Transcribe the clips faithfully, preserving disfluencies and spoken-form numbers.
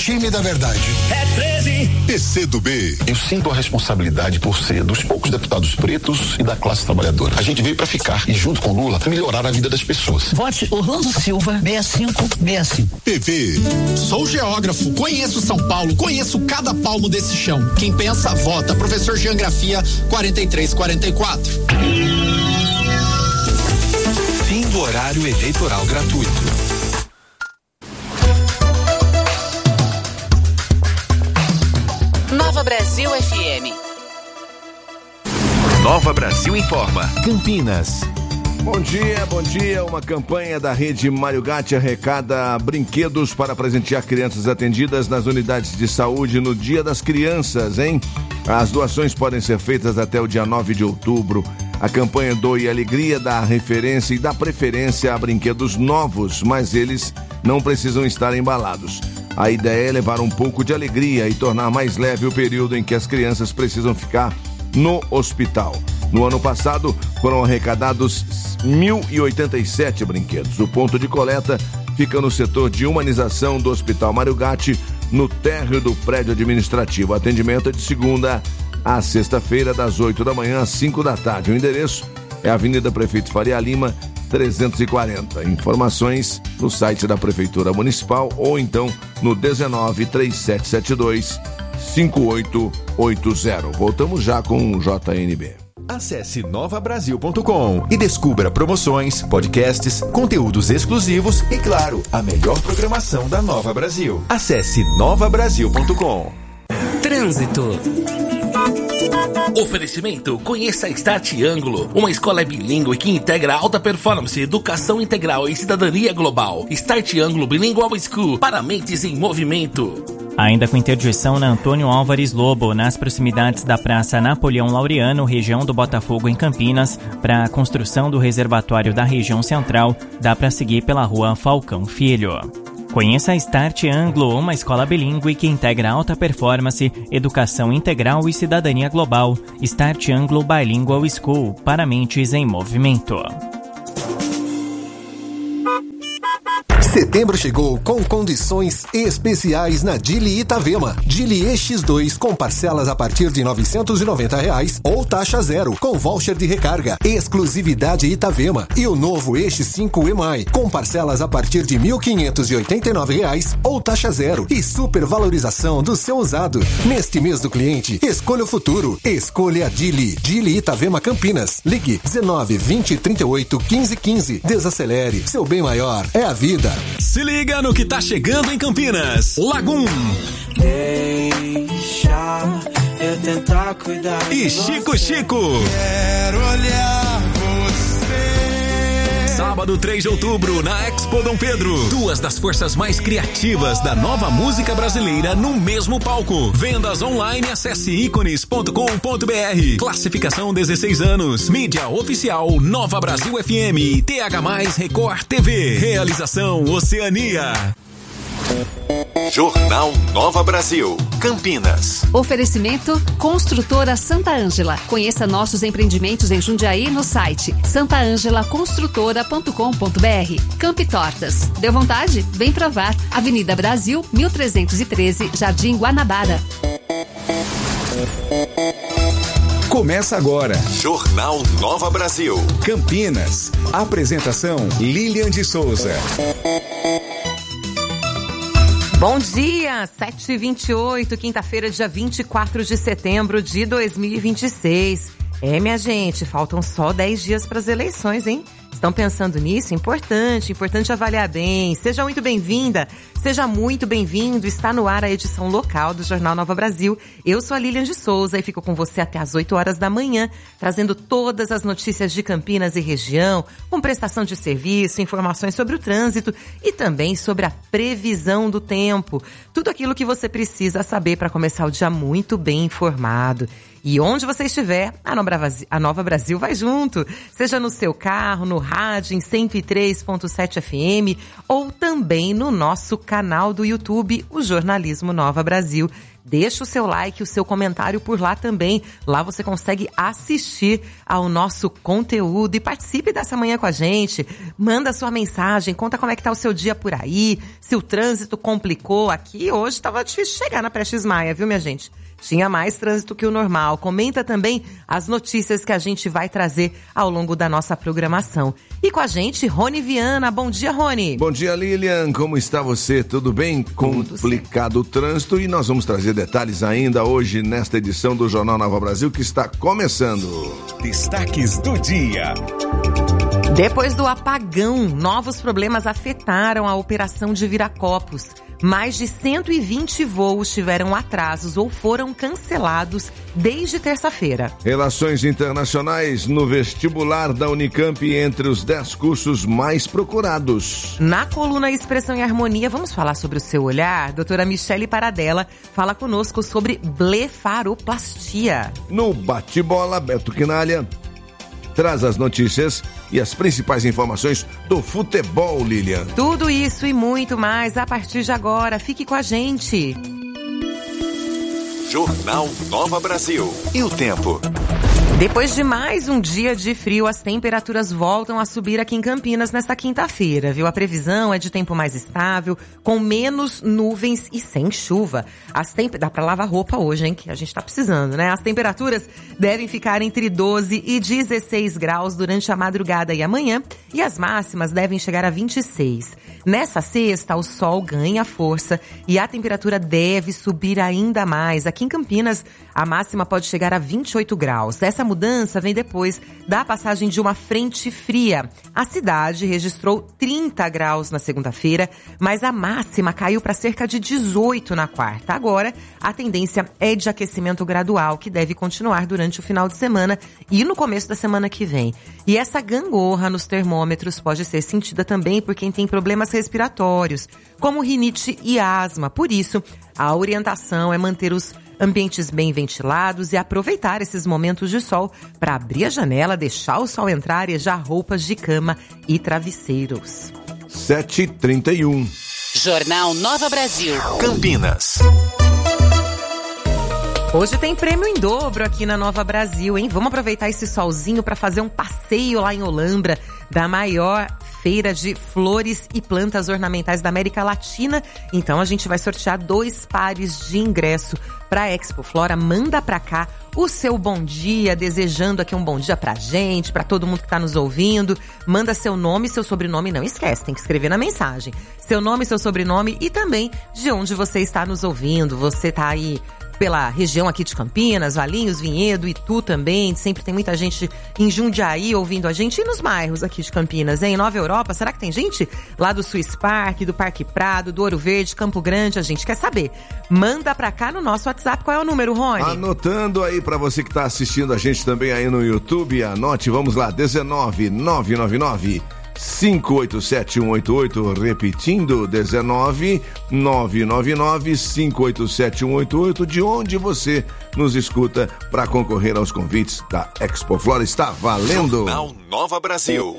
time da verdade. É treze. P C do B. Eu sinto a responsabilidade por ser dos poucos deputados pretos e da classe trabalhadora. A gente veio para ficar e, junto com Lula, melhorar a vida das pessoas. Vote Orlando Silva, sessenta e cinco sessenta e cinco. T V. Sou geógrafo, conheço São Paulo, conheço cada palmo desse chão. Quem pensa, vota. Professor Geografia, quarenta e três quarenta e quatro. Fim do horário eleitoral gratuito. Nova Brasil F M. Nova Brasil informa. Campinas. Bom dia, bom dia. Uma campanha da rede Mário Gatti arrecada brinquedos para presentear crianças atendidas nas unidades de saúde no Dia das Crianças, hein? As doações podem ser feitas até o dia nove de outubro. A campanha Doe Alegria dá referência e dá preferência a brinquedos novos, mas eles não precisam estar embalados. A ideia é levar um pouco de alegria e tornar mais leve o período em que as crianças precisam ficar no hospital. No ano passado, foram arrecadados mil e oitenta e sete brinquedos. O ponto de coleta fica no setor de humanização do Hospital Mário Gatti, no térreo do prédio administrativo. O atendimento é de segunda a sexta-feira, das oito da manhã às cinco da tarde. O endereço é Avenida Prefeito Faria Lima, trezentos e quarenta. Informações no site da Prefeitura Municipal ou então no dezenove, trinta e sete setenta e dois, cinquenta e oito oitenta. Voltamos já com o J N B. Acesse nova brasil ponto com e descubra promoções, podcasts, conteúdos exclusivos e, claro, a melhor programação da Nova Brasil. Acesse nova brasil ponto com. Trânsito. Oferecimento: conheça a Start Ângulo, uma escola bilíngue que integra alta performance, educação integral e cidadania global. Start Ângulo Bilingual School, para mentes em movimento. Ainda com interdição na Antônio Álvares Lobo, nas proximidades da Praça Napoleão Laureano, região do Botafogo, em Campinas, para a construção do reservatório da região central, dá para seguir pela rua Falcão Filho. Conheça a Start Anglo, uma escola bilíngue que integra alta performance, educação integral e cidadania global. Start Anglo Bilingual School, para mentes em movimento. Setembro chegou com condições especiais na Dili Itavema. Dili E X dois com parcelas a partir de novecentos e noventa reais ou taxa zero com voucher de recarga. Exclusividade Itavema. E o novo E X cinco E M I com parcelas a partir de mil quinhentos e oitenta e nove reais ou taxa zero e supervalorização do seu usado. Neste mês do cliente, escolha o futuro. Escolha a Dili. Dili Itavema Campinas. Ligue dezenove, vinte, trinta e oito, quinze, quinze. Desacelere. Seu bem maior é a vida. Se liga no que tá chegando em Campinas. Lagum. Deixa eu tentar cuidar. E Chico Chico. Quero olhar você. Sábado, três de outubro, na Expo Dom Pedro. Duas das forças mais criativas da nova música brasileira no mesmo palco. Vendas online, acesse ícones ponto com ponto b r. Classificação dezesseis anos. Mídia oficial Nova Brasil F M. T H mais Record T V. Realização Oceania. Jornal Nova Brasil, Campinas. Oferecimento Construtora Santa Ângela. Conheça nossos empreendimentos em Jundiaí no site santa ângela construtora ponto com ponto b r. Campi Tortas. Deu vontade? Vem provar. Avenida Brasil, mil trezentos e treze, Jardim Guanabara. Começa agora. Jornal Nova Brasil, Campinas. Apresentação Lilian de Souza. Bom dia, sete e vinte e oito, quinta-feira, dia vinte e quatro de setembro de dois mil e vinte e seis. É, minha gente, faltam só dez dias para as eleições, hein? Estão pensando nisso? Importante, importante avaliar bem. Seja muito bem-vinda, seja muito bem-vindo. Está no ar a edição local do Jornal Nova Brasil. Eu sou a Lilian de Souza e fico com você até às oito horas da manhã, trazendo todas as notícias de Campinas e região, com prestação de serviço, informações sobre o trânsito e também sobre a previsão do tempo. Tudo aquilo que você precisa saber para começar o dia muito bem informado. E onde você estiver, a Nova Brasil vai junto. Seja no seu carro, no rádio, em cento e três ponto sete F M ou também no nosso canal do YouTube, o Jornalismo Nova Brasil. Deixa o seu like, o seu comentário por lá também. Lá você consegue assistir ao nosso conteúdo e participe dessa manhã com a gente. Manda sua mensagem, conta como é que tá o seu dia por aí, se o trânsito complicou aqui. Hoje tava difícil chegar na Prestes Maia, viu, minha gente? Tinha mais trânsito que o normal. Comenta também as notícias que a gente vai trazer ao longo da nossa programação. E com a gente, Rony Viana. Bom dia, Rony. Bom dia, Lilian. Como está você? Tudo bem? Tudo Complicado o trânsito e nós vamos trazer detalhes ainda hoje nesta edição do Jornal Nova Brasil que está começando. Destaques do dia. Depois do apagão, novos problemas afetaram a operação de Viracopos. Mais de cento e vinte voos tiveram atrasos ou foram cancelados desde terça-feira. Relações internacionais no vestibular da Unicamp entre os dez cursos mais procurados. Na coluna Expressão e Harmonia, vamos falar sobre o seu olhar? Doutora Michele Paradella fala conosco sobre blefaroplastia. No bate-bola, Beto Quinalha traz as notícias e as principais informações do futebol, Lilian. Tudo isso e muito mais a partir de agora. Fique com a gente. Jornal Nova Brasil. E o tempo? Depois de mais um dia de frio, as temperaturas voltam a subir aqui em Campinas nesta quinta-feira, viu? A previsão é de tempo mais estável, com menos nuvens e sem chuva. As temp... Dá pra lavar roupa hoje, hein? Que a gente tá precisando, né? As temperaturas devem ficar entre doze e dezesseis graus durante a madrugada e amanhã, e as máximas devem chegar a vinte e seis. Nessa sexta, o sol ganha força e a temperatura deve subir ainda mais. Aqui em Campinas, a máxima pode chegar a vinte e oito graus. Essa mudança vem depois da passagem de uma frente fria. A cidade registrou trinta graus na segunda-feira, mas a máxima caiu para cerca de dezoito na quarta. Agora, a tendência é de aquecimento gradual, que deve continuar durante o final de semana e no começo da semana que vem. E essa gangorra nos termômetros pode ser sentida também por quem tem problemas respiratórios, como rinite e asma. Por isso, a orientação é manter os ambientes bem ventilados e aproveitar esses momentos de sol para abrir a janela, deixar o sol entrar e já roupas de cama e travesseiros. sete e trinta e um. Jornal Nova Brasil. Campinas. Hoje tem prêmio em dobro aqui na Nova Brasil, hein? Vamos aproveitar esse solzinho para fazer um passeio lá em Olambra, da maior feira de flores e plantas ornamentais da América Latina. Então a gente vai sortear dois pares de ingresso para a Expo Flora. Manda pra cá o seu bom dia, desejando aqui um bom dia pra gente, pra todo mundo que tá nos ouvindo. Manda seu nome e seu sobrenome, não esquece, tem que escrever na mensagem. Seu nome, seu sobrenome e também de onde você está nos ouvindo. Você tá aí pela região aqui de Campinas, Valinhos, Vinhedo, Itu também. Sempre tem muita gente em Jundiaí ouvindo a gente. E nos bairros aqui de Campinas, hein? Em Nova Europa, será que tem gente lá do Swiss Park, do Parque Prado, do Ouro Verde, Campo Grande? A gente quer saber. Manda pra cá no nosso WhatsApp. Qual é o número, Rony? Anotando aí pra você que tá assistindo a gente também aí no YouTube. Anote, vamos lá, dezenove nove nove nove cinco oito sete um oito oito, repetindo, dezenove nove nove nove cinco oito sete um oito oito, de onde você nos escuta para concorrer aos convites da Expo Flora. Está valendo! Jornal Nova Brasil.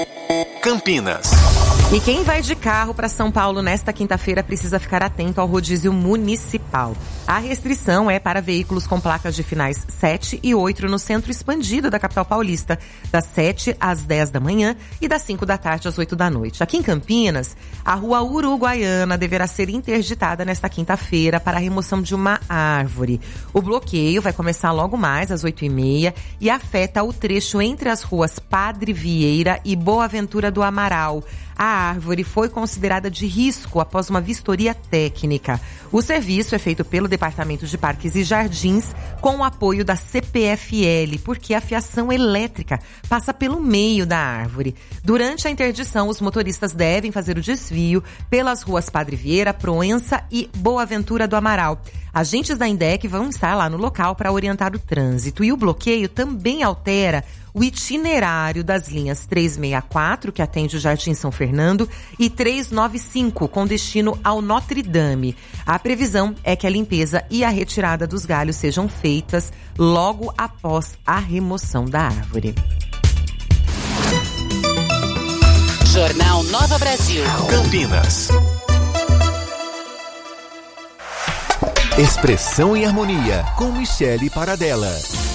Campinas. E quem vai de carro para São Paulo nesta quinta-feira precisa ficar atento ao rodízio municipal. A restrição é para veículos com placas de finais sete e oito no centro expandido da capital paulista, das sete às dez da manhã e das cinco da tarde às oito da noite. Aqui em Campinas, a rua Uruguaiana deverá ser interditada nesta quinta-feira para a remoção de uma árvore. O bloqueio vai começar logo mais às oito e meia e afeta o trecho entre as ruas Padre Vieira e Boaventura do Amaral. A árvore foi considerada de risco após uma vistoria técnica. O serviço é feito pelo Departamento de Parques e Jardins com o apoio da C P F L, porque a fiação elétrica passa pelo meio da árvore. Durante a interdição, os motoristas devem fazer o desvio pelas ruas Padre Vieira, Proença e Boaventura do Amaral. Agentes da INDEC vão estar lá no local para orientar o trânsito. E o bloqueio também altera o itinerário das linhas trezentos e sessenta e quatro, que atende o Jardim São Fernando, e trezentos e noventa e cinco, com destino ao Notre Dame. A previsão é que a limpeza e a retirada dos galhos sejam feitas logo após a remoção da árvore. Jornal Nova Brasil. Campinas. Expressão e Harmonia, com Michele Paradella.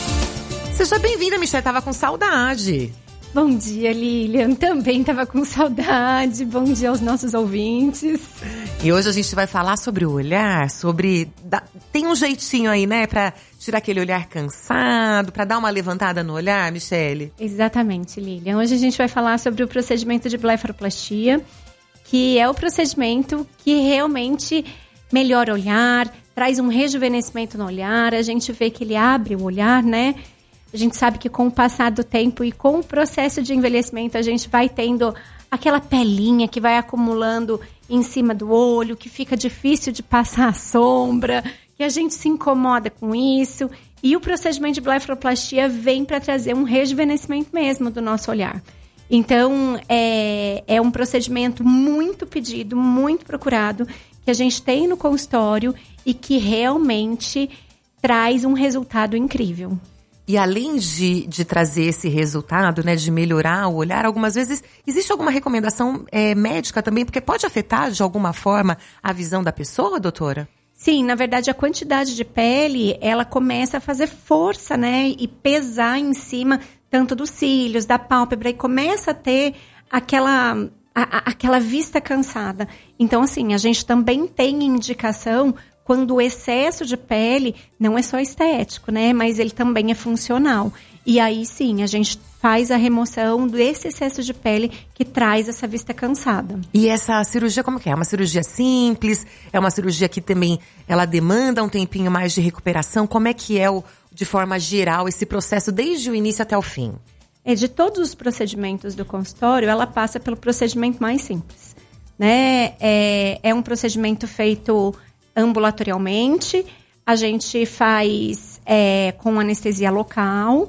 Seja bem-vinda, Michele. Tava com saudade. Bom dia, Lilian. Também tava com saudade. Bom dia aos nossos ouvintes. E hoje a gente vai falar sobre o olhar, sobre... Tem um jeitinho aí, né? Pra tirar aquele olhar cansado, pra dar uma levantada no olhar, Michele? Exatamente, Lilian. Hoje a gente vai falar sobre o procedimento de blefaroplastia, que é o procedimento que realmente melhora o olhar, traz um rejuvenescimento no olhar. A gente vê que ele abre o olhar, né? A gente sabe que com o passar do tempo e com o processo de envelhecimento, a gente vai tendo aquela pelinha que vai acumulando em cima do olho, que fica difícil de passar a sombra, que a gente se incomoda com isso. E o procedimento de blefaroplastia vem para trazer um rejuvenescimento mesmo do nosso olhar. Então, é, é um procedimento muito pedido, muito procurado, que a gente tem no consultório e que realmente traz um resultado incrível. E além de, de trazer esse resultado, né, de melhorar o olhar, algumas vezes existe alguma recomendação é, médica também, porque pode afetar de alguma forma a visão da pessoa, doutora? Sim, na verdade a quantidade de pele, ela começa a fazer força, né, e pesar em cima tanto dos cílios, da pálpebra, e começa a ter aquela, a, a, aquela vista cansada. Então, assim, a gente também tem indicação quando o excesso de pele não é só estético, né? Mas ele também é funcional. E aí, sim, a gente faz a remoção desse excesso de pele que traz essa vista cansada. E essa cirurgia, como que é? É uma cirurgia simples? É uma cirurgia que também, ela demanda um tempinho mais de recuperação? Como é que é, o, de forma geral, esse processo desde o início até o fim? É, de todos os procedimentos do consultório, ela passa pelo procedimento mais simples, né? É, é um procedimento feito ambulatorialmente, a gente faz é, com anestesia local,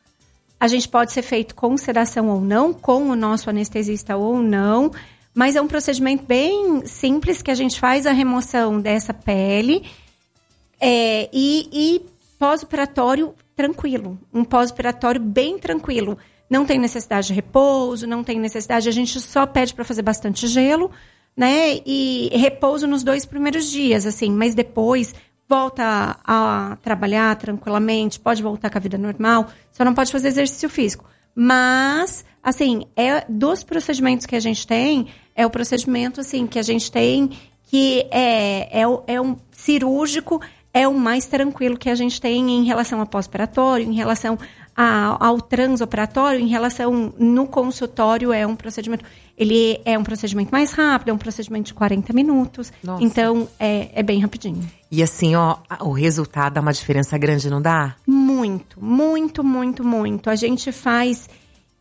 a gente pode ser feito com sedação ou não, com o nosso anestesista ou não, mas é um procedimento bem simples que a gente faz a remoção dessa pele é, e, e pós-operatório tranquilo, um pós-operatório bem tranquilo. Não tem necessidade de repouso, não tem necessidade, a gente só pede para fazer bastante gelo, né, e repouso nos dois primeiros dias, assim, mas depois volta a, a trabalhar tranquilamente, pode voltar com a vida normal, só não pode fazer exercício físico. Mas, assim, é dos procedimentos que a gente tem, é o procedimento, assim, que a gente tem que é, é, é um cirúrgico, é o mais tranquilo que a gente tem em relação ao pós-operatório, em relação a, ao transoperatório, em relação no consultório, é um procedimento, ele é um procedimento mais rápido, é um procedimento de quarenta minutos, Nossa. Então é, é bem rapidinho. E assim, ó, o resultado dá uma diferença grande, não dá? Muito, muito, muito, muito. A gente faz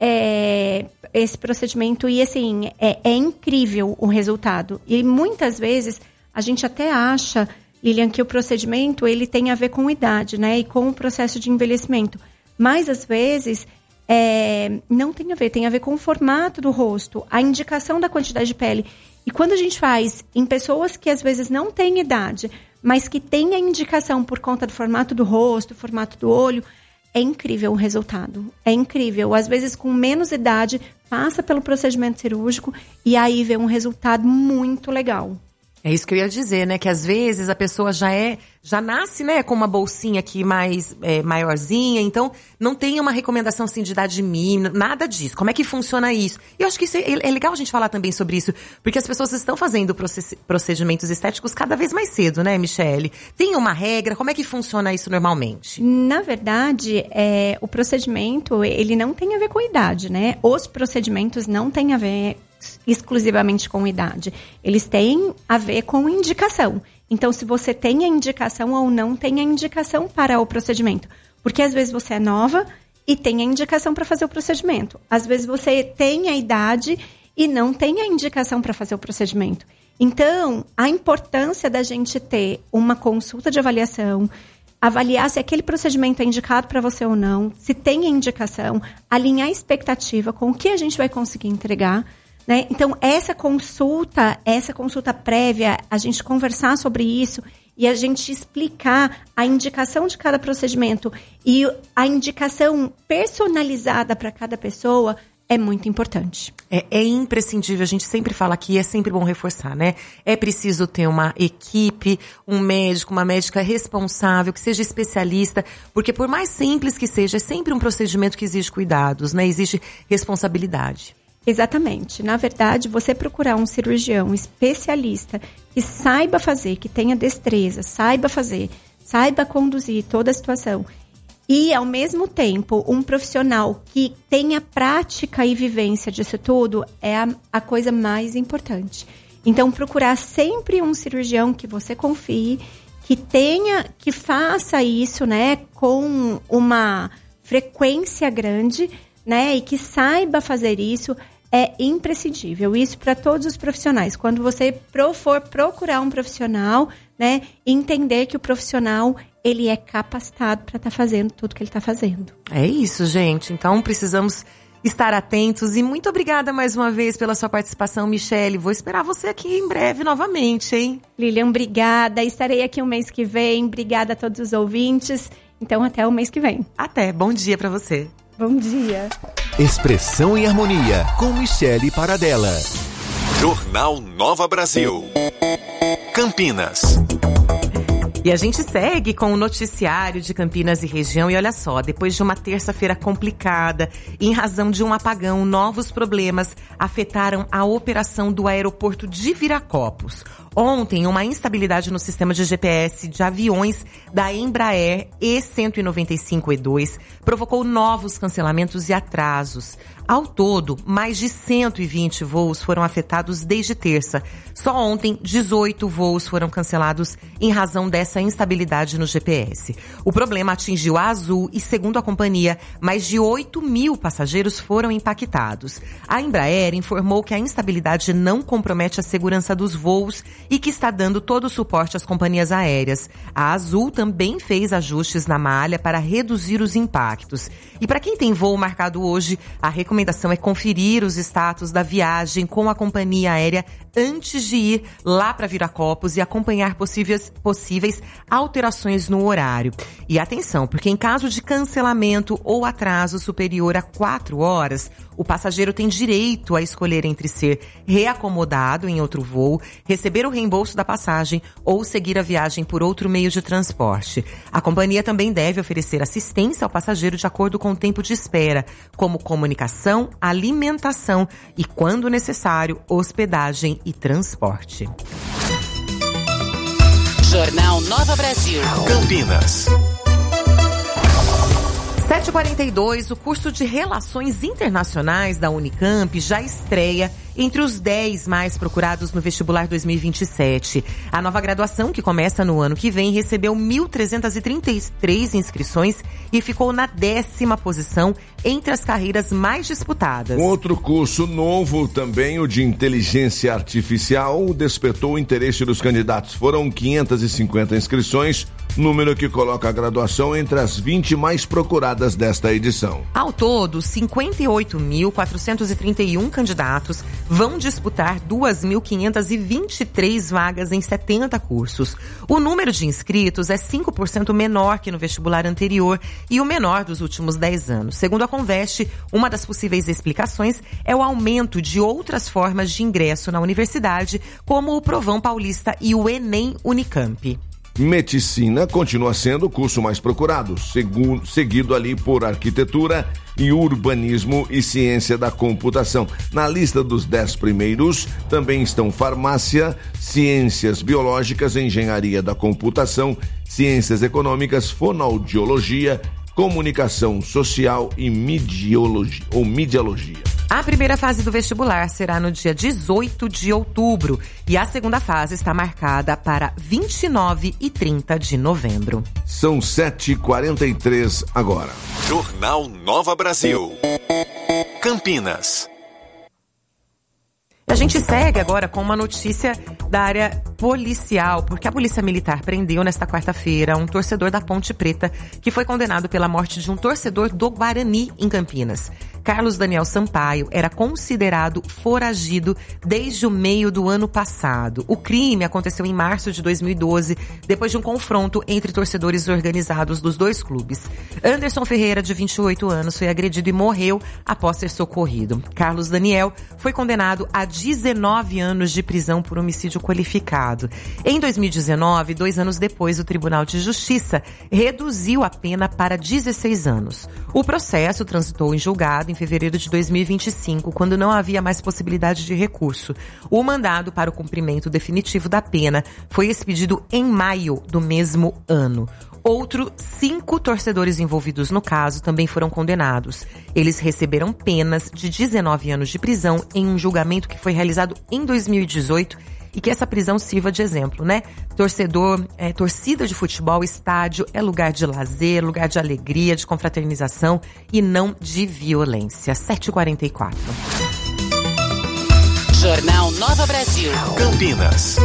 é, esse procedimento e assim, é, é incrível o resultado. E muitas vezes a gente até acha, Lilian, que o procedimento ele tem a ver com idade, né? E com o processo de envelhecimento. Mas, às vezes, é, não tem a ver. Tem a ver com o formato do rosto, a indicação da quantidade de pele. E quando a gente faz em pessoas que, às vezes, não têm idade, mas que têm a indicação por conta do formato do rosto, formato do olho, é incrível o resultado. É incrível. Às vezes, com menos idade, passa pelo procedimento cirúrgico e aí vê um resultado muito legal. É isso que eu ia dizer, né? Que às vezes a pessoa já é, já nasce, né, com uma bolsinha aqui mais é, maiorzinha, então não tem uma recomendação assim de idade mínima, nada disso. Como é que funciona isso? E eu acho que isso é, é legal a gente falar também sobre isso, porque as pessoas estão fazendo procedimentos estéticos cada vez mais cedo, né, Michele? Tem uma regra? Como é que funciona isso normalmente? Na verdade, é, o procedimento, ele não tem a ver com idade, né? Os procedimentos não têm a ver exclusivamente com idade. Eles têm a ver com indicação. Então, se você tem a indicação ou não tem a indicação para o procedimento. Porque às vezes você é nova e tem a indicação para fazer o procedimento. Às vezes você tem a idade e não tem a indicação para fazer o procedimento. Então, a importância da gente ter uma consulta de avaliação, avaliar se aquele procedimento é indicado para você ou não, se tem a indicação, alinhar a expectativa com o que a gente vai conseguir entregar, né? Então, essa consulta, essa consulta prévia, a gente conversar sobre isso e a gente explicar a indicação de cada procedimento e a indicação personalizada para cada pessoa é muito importante. É, é imprescindível, a gente sempre fala aqui, é sempre bom reforçar, né? É preciso ter uma equipe, um médico, uma médica responsável, que seja especialista, porque por mais simples que seja, é sempre um procedimento que exige cuidados, né? Exige responsabilidade. Exatamente. Na verdade, você procurar um cirurgião especialista que saiba fazer, que tenha destreza, saiba fazer, saiba conduzir toda a situação, e, ao mesmo tempo, um profissional que tenha prática e vivência disso tudo é a, a coisa mais importante. Então, procurar sempre um cirurgião que você confie, que tenha, que faça isso, né, com uma frequência grande, né, e que saiba fazer isso, é imprescindível. Isso para todos os profissionais. Quando você pro, for procurar um profissional, né, entender que o profissional, ele é capacitado para estar tá fazendo tudo que ele está fazendo. É isso, gente. Então, precisamos estar atentos. E muito obrigada mais uma vez pela sua participação, Michele. Vou esperar você aqui em breve novamente, hein? Lilian, obrigada. Estarei aqui o mês que vem. Obrigada a todos os ouvintes. Então, até o mês que vem. Até. Bom dia para você. Bom dia. Expressão e Harmonia, com Michele Paradella. Jornal Nova Brasil. Campinas. E a gente segue com o noticiário de Campinas e região. E olha só, depois de uma terça-feira complicada, em razão de um apagão, novos problemas afetaram a operação do aeroporto de Viracopos. Ontem, uma instabilidade no sistema de G P S de aviões da Embraer E cento e noventa e cinco E dois provocou novos cancelamentos e atrasos. Ao todo, mais de cento e vinte voos foram afetados desde terça. Só ontem, dezoito voos foram cancelados em razão dessa instabilidade no G P S. O problema atingiu a Azul e, segundo a companhia, mais de oito mil passageiros foram impactados. A Embraer informou que a instabilidade não compromete a segurança dos voos e que está dando todo o suporte às companhias aéreas. A Azul também fez ajustes na malha para reduzir os impactos. E para quem tem voo marcado hoje, a recomendação é conferir os status da viagem com a companhia aérea antes de ir lá para Viracopos e acompanhar possíveis, possíveis alterações no horário. E atenção, porque em caso de cancelamento ou atraso superior a quatro horas, o passageiro tem direito a escolher entre ser reacomodado em outro voo, receber o reembolso da passagem ou seguir a viagem por outro meio de transporte. A companhia também deve oferecer assistência ao passageiro de acordo com o tempo de espera, como comunicação, alimentação e, quando necessário, hospedagem e transporte. Jornal Nova Brasil. Campinas. sete e quarenta e dois, o curso de Relações Internacionais da Unicamp já estreia entre os dez mais procurados no vestibular dois mil e vinte e sete. A nova graduação, que começa no ano que vem, recebeu mil trezentas e trinta e três inscrições e ficou na décima posição entre as carreiras mais disputadas. Outro curso novo também, o de Inteligência Artificial, despertou o interesse dos candidatos. Foram quinhentas e cinquenta inscrições, número que coloca a graduação entre as vinte mais procuradas desta edição. Ao todo, cinquenta e oito mil quatrocentos e trinta e um candidatos vão disputar duas mil quinhentas e vinte e três vagas em setenta cursos. O número de inscritos é cinco por cento menor que no vestibular anterior e o menor dos últimos dez anos. Segundo a Conveste, uma das possíveis explicações é o aumento de outras formas de ingresso na universidade, como o Provão Paulista e o Enem Unicamp. Medicina continua sendo o curso mais procurado, segundo, seguido ali por arquitetura e urbanismo e ciência da computação. Na lista dos dez primeiros também estão farmácia, ciências biológicas, engenharia da computação, ciências econômicas, fonoaudiologia, comunicação social e midiologia, ou midiologia. A primeira fase do vestibular será no dia dezoito de outubro e a segunda fase está marcada para vinte e nove e trinta de novembro. São sete e quarenta e três agora. Jornal Nova Brasil. Campinas. A gente segue agora com uma notícia da área policial, porque a Polícia Militar prendeu nesta quarta-feira um torcedor da Ponte Preta que foi condenado pela morte de um torcedor do Guarani, em Campinas. Carlos Daniel Sampaio era considerado foragido desde o meio do ano passado. O crime aconteceu em março de dois mil e doze, depois de um confronto entre torcedores organizados dos dois clubes. Anderson Ferreira, de vinte e oito anos, foi agredido e morreu após ser socorrido. Carlos Daniel foi condenado a dezenove anos de prisão por homicídio qualificado. Em dois mil e dezenove, dois anos depois, o Tribunal de Justiça reduziu a pena para dezesseis anos. O processo transitou em julgado em fevereiro de dois mil e vinte e cinco, quando não havia mais possibilidade de recurso. O mandado para o cumprimento definitivo da pena foi expedido em maio do mesmo ano. Outros cinco torcedores envolvidos no caso também foram condenados. Eles receberam penas de dezenove anos de prisão em um julgamento que foi realizado em dois mil e dezoito e que essa prisão sirva de exemplo, né? Torcedor, é, torcida de futebol, estádio é lugar de lazer, lugar de alegria, de confraternização e não de violência. sete e quarenta e quatro. Jornal Nova Brasil. Campinas.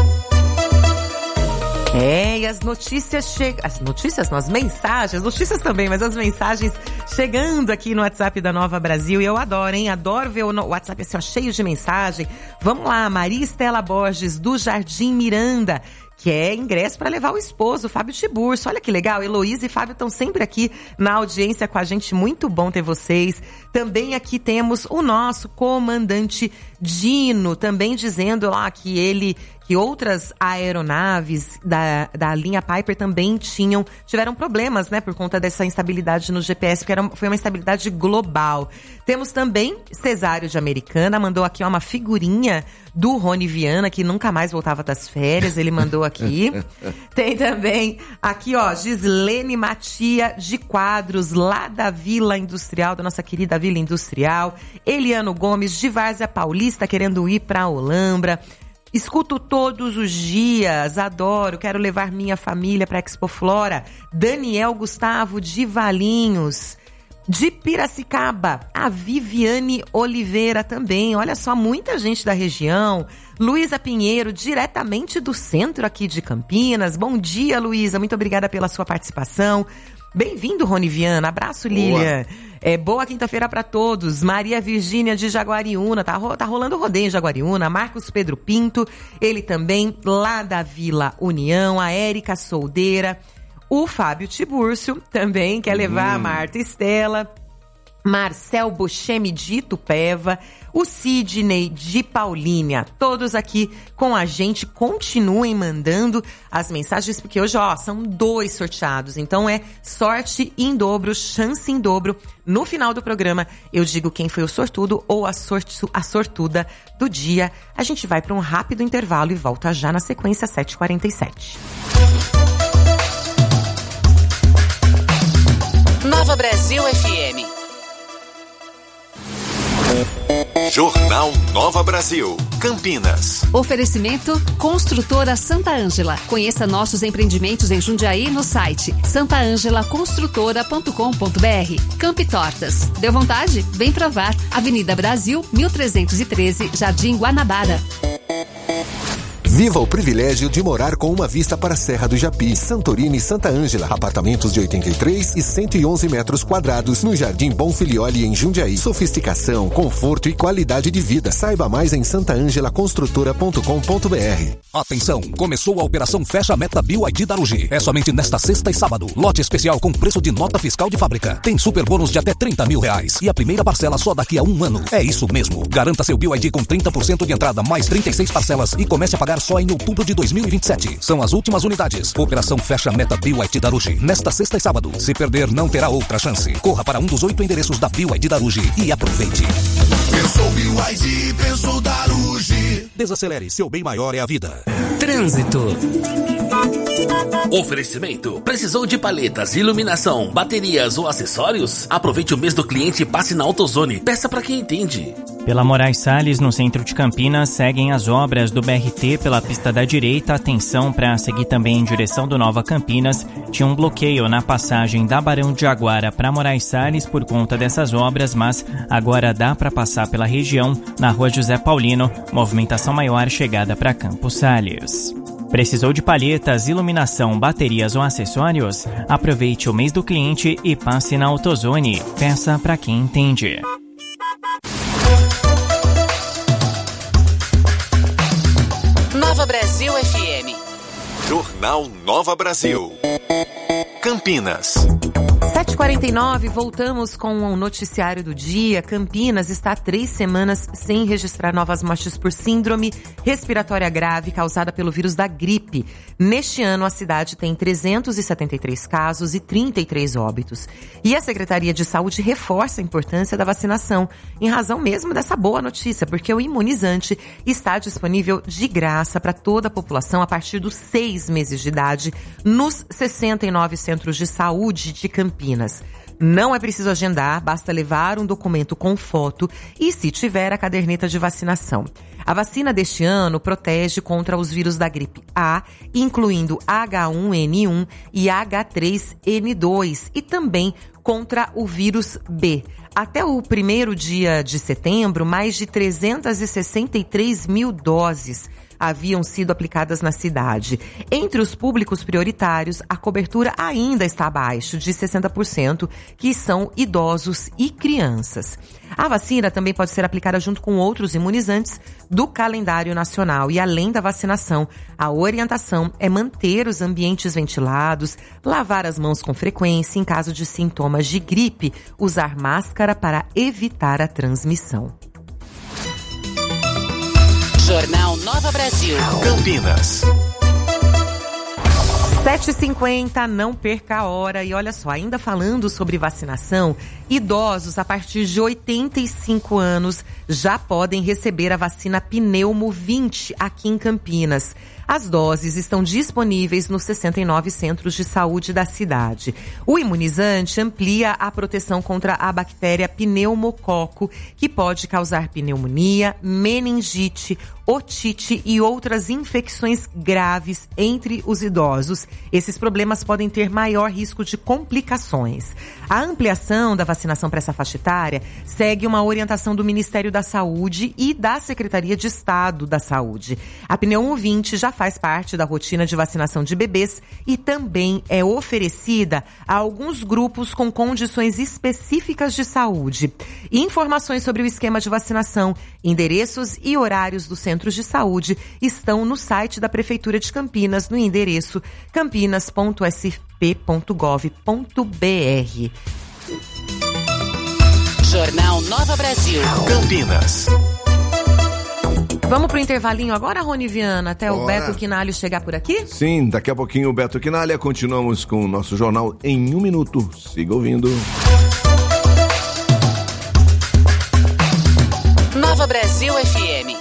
É, e as notícias chegam... As notícias não, as mensagens, notícias também, mas as mensagens chegando aqui no WhatsApp da Nova Brasil. E eu adoro, hein? Adoro ver o WhatsApp assim, ó, cheio de mensagem. Vamos lá, Maria Estela Borges, do Jardim Miranda, que é ingresso para levar o esposo, Fábio Tiburcio. Olha que legal, Heloísa e Fábio estão sempre aqui na audiência com a gente, muito bom ter vocês. Também aqui temos o nosso comandante Dino, também dizendo lá que ele, que outras aeronaves da, da linha Piper também tinham, tiveram problemas, né, por conta dessa instabilidade no G P S, porque era, foi uma instabilidade global. Temos também Cesário de Americana, mandou aqui ó, uma figurinha do Rony Viana, que nunca mais voltava das férias, ele mandou aqui. Tem também aqui, ó, Gislene Matia de Quadros, lá da Vila Industrial, da nossa querida Vila Industrial. Eliano Gomes, de Várzea Paulista, querendo ir pra Olambra. Escuto todos os dias, adoro, quero levar minha família pra Expo Flora. Daniel Gustavo, de Valinhos. De Piracicaba, a Viviane Oliveira também. Olha só, muita gente da região. Luísa Pinheiro, diretamente do centro aqui de Campinas. Bom dia, Luísa. Muito obrigada pela sua participação. Bem-vindo, Rony Viana. Abraço, Lília. É, boa quinta-feira para todos. Maria Virgínia de Jaguariúna. Tá, ro- tá rolando rodeio em Jaguariúna. Marcos Pedro Pinto, ele também, lá da Vila União. A Érica Soldeira. O Fábio Tiburcio também quer levar hum. a Marta Estela, Marcel Bochemi de Itupeva, o Sidney de Paulínia, todos aqui com a gente. Continuem mandando as mensagens, porque hoje, ó, são dois sorteados, então é sorte em dobro, chance em dobro. No final do programa, eu digo quem foi o sortudo ou a, sortu, a sortuda do dia. A gente vai para um rápido intervalo e volta já na sequência, sete e quarenta e sete. Nova Brasil F M. Jornal Nova Brasil, Campinas. Oferecimento Construtora Santa Ângela. Conheça nossos empreendimentos em Jundiaí no site santa ângela construtora ponto com ponto b r. Campi Tortas. Deu vontade? Vem provar. Avenida Brasil, mil trezentos e treze, Jardim Guanabara. Viva o privilégio de morar com uma vista para a Serra do Japi, Santorini e Santa Ângela. Apartamentos de oitenta e três e cento e onze metros quadrados no Jardim Bonfilioli, em Jundiaí. Sofisticação, conforto e qualidade de vida. Saiba mais em santa ângela construtora ponto com ponto b r. Atenção, começou a operação Fecha Meta B Y D da Rugi. É somente nesta sexta e sábado. Lote especial com preço de nota fiscal de fábrica. Tem super bônus de até trinta mil reais. E a primeira parcela só daqui a um ano. É isso mesmo. Garanta seu B Y D com trinta por cento de entrada, mais trinta e seis parcelas e comece a pagar só em outubro de dois mil e vinte e sete. São as últimas unidades. Operação Fecha Meta B Y D da Rugi. Nesta sexta e sábado. Se perder, não terá outra chance. Corra para um dos oito endereços da B Y D da Rugi e aproveite. Pensou B Y D, pensou da Rugi. Desacelere, seu bem maior é a vida. Trânsito. Oferecimento. Precisou de paletas, iluminação, baterias ou acessórios? Aproveite o mês do cliente e passe na AutoZone. Peça para quem entende. Pela Moraes Salles, no centro de Campinas, seguem as obras do B R T pela pista da direita. Atenção para seguir também em direção do Nova Campinas. Tinha um bloqueio na passagem da Barão de Jaguara para Moraes Salles por conta dessas obras, mas agora dá para passar pela região na Rua José Paulino. Movimentação maior chegada para Campos Salles. Precisou de palhetas, iluminação, baterias ou acessórios? Aproveite o mês do cliente e passe na AutoZone. Peça para quem entende. Jornal Nova Brasil. Campinas. sete e quarenta e nove, voltamos com o noticiário do dia. Campinas está há três semanas sem registrar novas mortes por síndrome respiratória grave causada pelo vírus da gripe. Neste ano, a cidade tem trezentos e setenta e três casos e trinta e três óbitos. E a Secretaria de Saúde reforça a importância da vacinação, em razão mesmo dessa boa notícia, porque o imunizante está disponível de graça para toda a população a partir dos seis meses de idade nos sessenta e nove centros de saúde de Campinas. Não é preciso agendar, basta levar um documento com foto e, se tiver, a caderneta de vacinação. A vacina deste ano protege contra os vírus da gripe A, incluindo H um N um e H três N dois, e também contra o vírus B. Até o primeiro dia de setembro, mais de trezentas e sessenta e três mil doses haviam sido aplicadas na cidade. Entre os públicos prioritários, a cobertura ainda está abaixo de sessenta por cento, que são idosos e crianças. A vacina também pode ser aplicada junto com outros imunizantes do calendário nacional. E além da vacinação, a orientação é manter os ambientes ventilados, lavar as mãos com frequência, em caso de sintomas de gripe, usar máscara para evitar a transmissão. Jornal Nova Brasil. Campinas. sete e cinquenta, não perca a hora. E olha só, ainda falando sobre vacinação, idosos a partir de oitenta e cinco anos já podem receber a vacina Pneumo vinte aqui em Campinas. As doses estão disponíveis nos sessenta e nove centros de saúde da cidade. O imunizante amplia a proteção contra a bactéria pneumococo, que pode causar pneumonia, meningite, otite e outras infecções graves entre os idosos. Esses problemas podem ter maior risco de complicações. A ampliação da vacinação para essa faixa etária segue uma orientação do Ministério da Saúde e da Secretaria de Estado da Saúde. A Pneumo vinte já faz parte da rotina de vacinação de bebês e também é oferecida a alguns grupos com condições específicas de saúde. Informações sobre o esquema de vacinação, endereços e horários dos centros de saúde estão no site da Prefeitura de Campinas, no endereço campinas ponto s p ponto gov ponto b r. Jornal Nova Brasil. Campinas. Vamos pro intervalinho agora, Rony Viana, até Bora. o Beto Quinalho chegar por aqui? Sim, daqui a pouquinho o Beto Quinalha. Continuamos com o nosso jornal em um minuto. Siga ouvindo. Nova Brasil F M.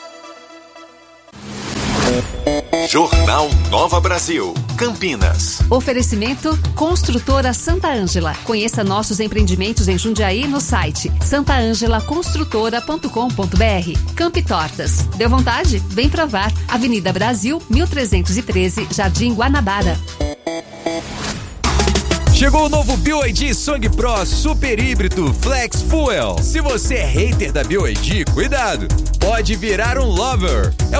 Jornal Nova Brasil. Campinas. Oferecimento Construtora Santa Ângela. Conheça nossos empreendimentos em Jundiaí no site santa ângela construtora ponto com ponto b r. Campi Tortas. Deu vontade? Vem provar. Avenida Brasil, mil trezentos e treze, Jardim Guanabara. Chegou o novo B Y D Song Pro Super Híbrido Flex Fuel. Se você é hater da B Y D, cuidado, pode virar um lover. É